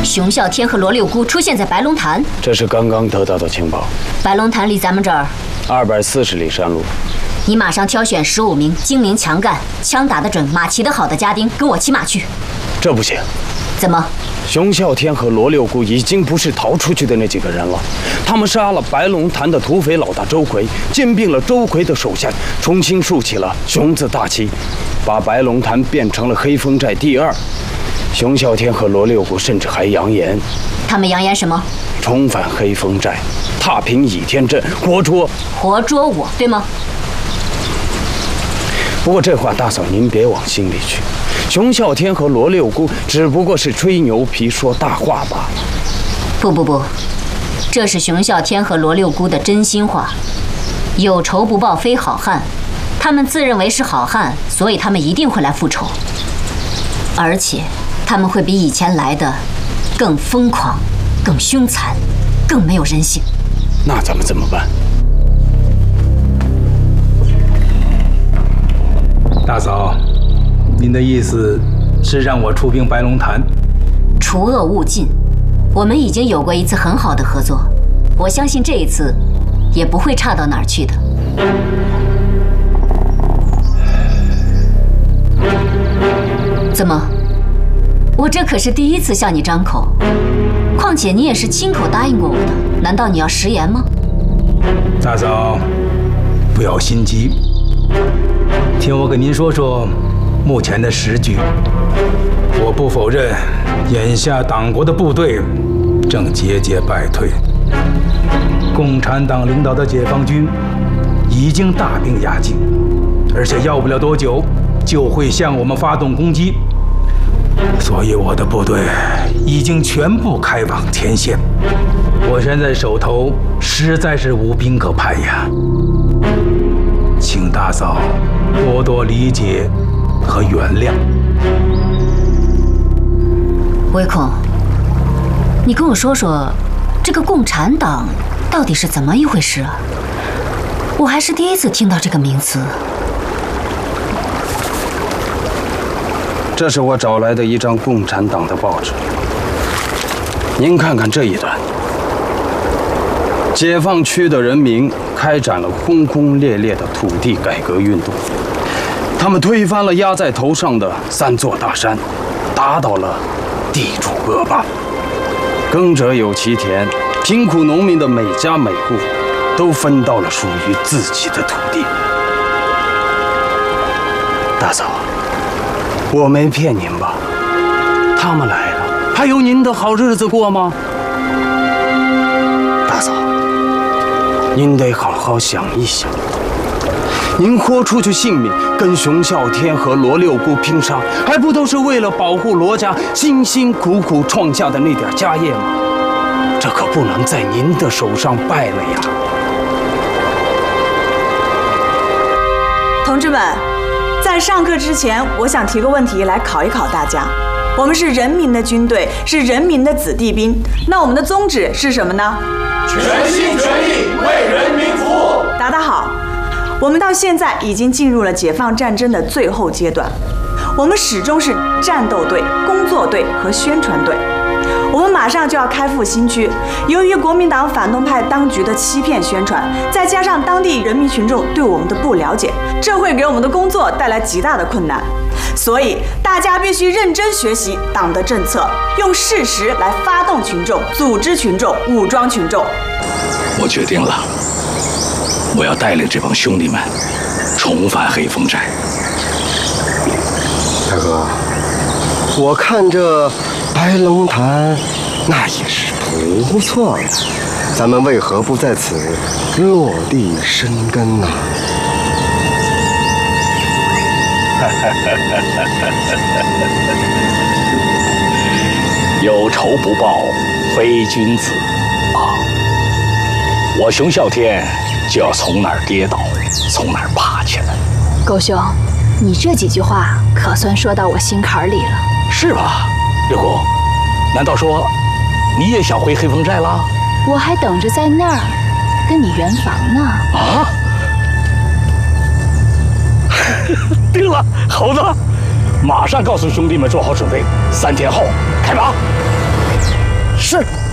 熊啸天和罗六姑出现在白龙潭， 这是刚刚得到的情报。 白龙潭离咱们这儿 240里山路。 你马上挑选15名精明强干、枪打得准、马骑得好的家丁，跟我骑马去。 这不行。 怎么？ 熊啸天和罗六姑已经不是逃出去的那几个人了，他们杀了白龙潭的土匪老大周奎，兼并了周奎的手下，重新竖起了熊字大旗，把白龙潭变成了黑风寨第2。熊啸天和罗六姑甚至还扬言， 他们扬言什么？ 重返黑风寨，踏平倚天阵，活捉我，对吗？不过这话大嫂您别往心里去，熊啸天和罗六姑只不过是吹牛皮说大话罢了。 不，这是熊啸天和罗六姑的真心话。有仇不报非好汉，他们自认为是好汉，所以他们一定会来复仇，而且他们会比以前来的更疯狂、更凶残、更没有人性。 那咱们怎么办？ 大嫂，您的意思是让我出兵白龙潭？ 除恶务尽，我们已经有过一次很好的合作，我相信这一次也不会差到哪儿去的。怎么？我这可是第一次向你张口，况且你也是亲口答应过我的，难道你要食言吗？ 大嫂，不要心急，听我跟您说说目前的时局。我不否认，眼下党国的部队正节节败退，共产党领导的解放军已经大兵压境，而且要不了多久就会向我们发动攻击。所以我的部队已经全部开往前线，我现在手头实在是无兵可派呀，请大嫂多多理解和原谅。 唯恐，你跟我说说，这个共产党到底是怎么一回事啊？我还是第一次听到这个名词。 这是我找来的一张共产党的报纸，您看看这一段。解放区的人民开展了轰轰烈烈的土地改革运动，他们推翻了压在头上的3座大山，打倒了地主恶霸，耕者有其田，贫苦农民的每家每户都分到了属于自己的土地。大嫂，我没骗您吧？他们来了，还有您的好日子过吗？大嫂，您得好好想一想。您豁出去性命跟熊啸天和罗六姑拼杀，还不都是为了保护罗家辛辛苦苦创下的那点家业吗？这可不能在您的手上败了呀！ 同志们，在上课之前，我想提个问题来考一考大家。我们是人民的军队，是人民的子弟兵，那我们的宗旨是什么呢？ 全心全意为人民服务。 答得好。我们到现在已经进入了解放战争的最后阶段，我们始终是战斗队、工作队和宣传队。我们马上就要开赴新区，由于国民党反动派当局的欺骗宣传，再加上当地人民群众对我们的不了解，这会给我们的工作带来极大的困难。所以大家必须认真学习党的政策，用事实来发动群众、组织群众、武装群众。 我决定了，我要带领这帮兄弟们重返黑风寨。 大哥，我看这白龙潭那也是不错的，咱们为何不在此落地生根呢？ 有仇不报非君子啊！我熊啸天就要从哪儿跌倒，从哪儿爬起来。 狗兄，你这几句话可算说到我心坎里了。 是吧，六姑？难道说你也想回黑风寨了？ 我还等着在那儿跟你圆房呢。 啊！定了，猴子，马上告诉兄弟们做好准备，3天后开拔。 是。